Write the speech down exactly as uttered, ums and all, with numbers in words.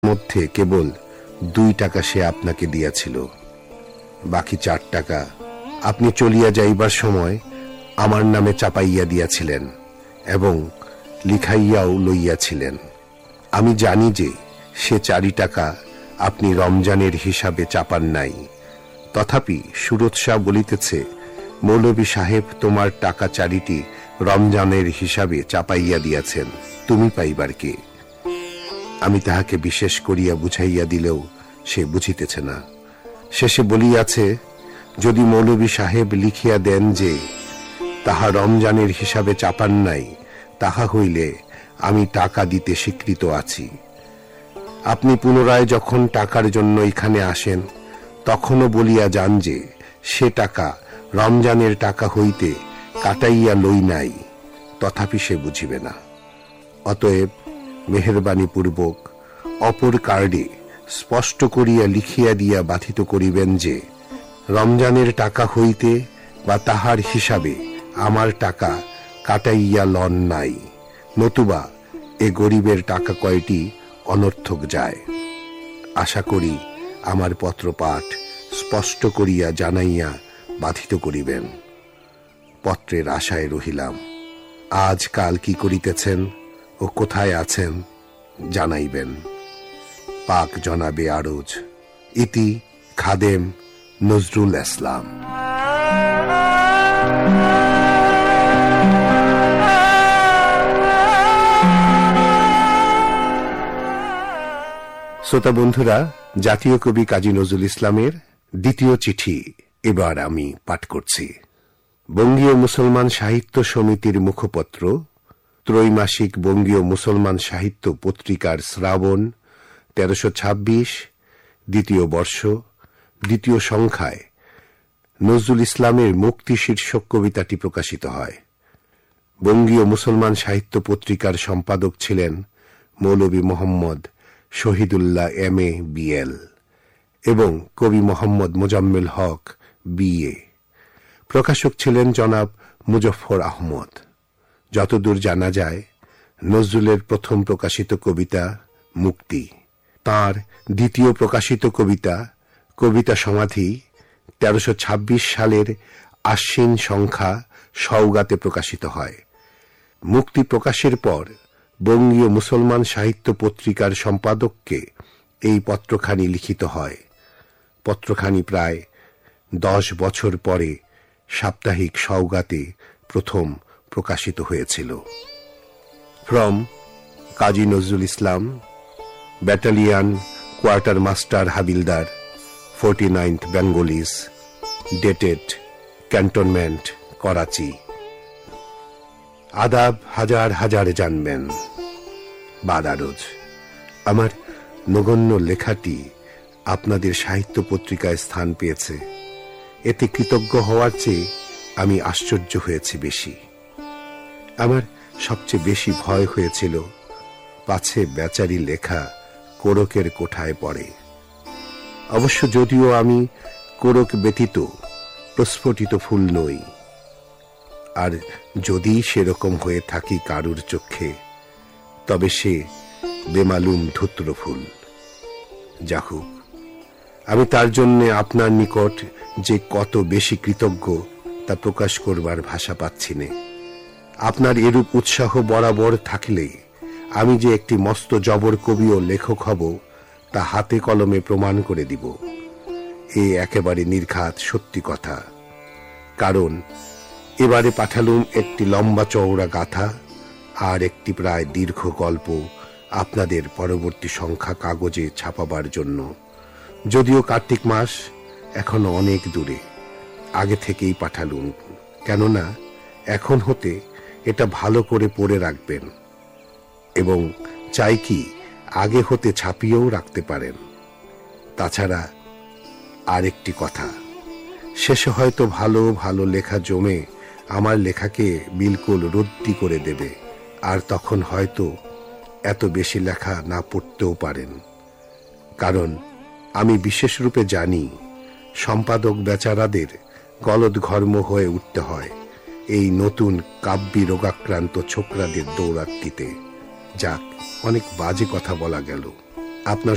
মধ্যে কেবল দুই টাকা সে আপনাকে দিয়াছিল, বাকি চার টাকা আপনি চলিয়া যাইবার সময় আমার নামে চাপাইয়া দিয়াছিলেন এবং লিখাইয়াও লইয়াছিলেন। আমি জানি যে সে চারি টাকা আপনি রমজানের হিসাবে চাপান নাই। তথাপি সুরত শাহ বলিতেছে, মৌলভী সাহেব তোমার টাকা চারিটি রমজানের হিসাবে চাপাইয়া দিয়াছেন, তুমি পাইবার কে? আমি তাহাকে বিশেষ করিয়া বুঝাইয়া দিলেও সে বুঝিতেছে না। শেষে বলিয়াছে, যদি মৌলভী সাহেব লিখিয়া দেন যে তাহা রমজানের হিসাবে চাপান নাই, তাহা হইলে আমি টাকা দিতে স্বীকৃত আছি। আপনি পুনরায় যখন টাকার জন্য এখানে আসেন, তখনও বলিয়া যান যে সে টাকা রমজানের টাকা হইতে কাটাইয়া লই নাই, তথাপি সে বুঝিবে না। অতএব মেহেরবানি পূর্বক অপর কার্ডে স্পষ্ট করিয়া লিখিয়া দিয়া বাধিত করিবেন যে রমজানের টাকা হইতে বা তাহার হিসাবে আমার টাকা কাটাইয়া লন নাই, নতুবা এ গরিবের টাকা কয়টি অনর্থক যায়। আশা করি আমার পত্র পাঠ স্পষ্ট করিয়া জানাইয়া বাধিত করিবেন। পত্রের আশায় রহিলাম। আজকাল কি করিতেছেন ও কোথায় আছেন জানাইবেন। পাক জনাবে আরজ। ইতি খাদেম নজরুল ইসলাম। শ্রোতা বন্ধুরা, জাতীয় কবি কাজী নজরুল ইসলামের দ্বিতীয় চিঠি এবার আমি পাঠ করছি। বঙ্গীয় মুসলমান সাহিত্য সমিতির মুখপত্র ত্রৈমাসিক বঙ্গীয় মুসলমান সাহিত্য পত্রিকার শ্রাবণ তেরোশো ছাব্বিশ দ্বিতীয় বর্ষ দ্বিতীয় সংখ্যায় নজরুল ইসলামের মুক্তি শীর্ষক কবিতাটি প্রকাশিত হয়। বঙ্গীয় মুসলমান সাহিত্য পত্রিকার সম্পাদক ছিলেন মৌলভী Mohammad Shahidullah M A B L এবং কবি মোহাম্মদ মোজাম্মেল হক বি এ। প্রকাশক ছিলেন জনাব মুজফফর আহমদ। যতদূর জানা যায়, নজরুলের প্রথম প্রকাশিত কবিতা মুক্তি, তাঁর দ্বিতীয় প্রকাশিত কবিতা কবিতা সমাধি তেরোশো ছাব্বিশ সালের আশ্বিন সংখ্যা সওগাতে প্রকাশিত হয়। মুক্তি প্রকাশের পর বঙ্গীয় মুসলমান সাহিত্য পত্রিকার সম্পাদককে এই পত্রখানি লিখিত হয়। পত্রখানি প্রায় দশ বছর পরে সাপ্তাহিক সওগাতে প্রথম প্রকাশিত হয়েছিল। From Kazi Nazrul Islam, battalion quarter master havildar, forty ninth Bengalese, dated cantonment, Karachi. আদাব হাজার হাজার জানবেন। বাদারোজ আমার নগণ্য লেখাটি আপনাদের সাহিত্য পত্রিকায় স্থান পেয়েছে, এতে কৃতজ্ঞ হওয়ার চেয়ে আমি আশ্চর্য হয়েছি বেশি। আমার সবচেয়ে বেশি ভয় হয়েছিল পাছে বেচারি লেখা কোরকের কোঠায় পড়ে। অবশ্য যদিও আমি কোরক ব্যতীত প্রস্ফুটিত ফুল নই, আর যদি সেরকম হয়ে থাকি কারুর চক্ষে, তবে সে বেমালুম ধূত্র ফুল। যা হোক, আমি তার জন্য আপনার নিকট যে কত বেশি কৃতজ্ঞ তা প্রকাশ করবার ভাষা পাচ্ছি না। আপনার এরূপ উৎসাহ বরাবর থাকলে আমি যে একটি মস্ত জবর কবি ও লেখক হব তা হাতে কলমে প্রমাণ করে দিব। এ একেবারে নির্ঘাত সত্যি কথা। কারণ এবারে পাঠালুম একটি লম্বা চওড়া গাথা আর একটি প্রায় দীর্ঘ গল্প আপনাদের পরবর্তী সংখ্যা কাগজে ছাপাবার জন্য। যদিও কার্তিক মাস এখনো অনেক দূরে, আগে থেকেই পাঠালুম, কেননা এখন হতে এটা ভালো করে পড়ে রাখবেন এবং চাই কি আগে হতে ছাপিয়েও রাখতে পারেন। তাছাড়া আরেকটি কথা, শেষে হয়তো ভালো ভালো লেখা জমে আমার লেখাকে বিলকুল রদ্দি করে দেবে, আর তখন হয়তো এত বেশি লেখা না পড়তেও পারেন। কারণ আমি বিশেষ রূপে জানি সম্পাদক বেচারাদের গলদঘর্ম হয়ে উঠতে হয় এই নতুন কাব্যি রোগাক্রান্ত ছোকরাদের দৌরাত্মিতে। যাক, অনেক বাজে কথা বলা গেল। আপনার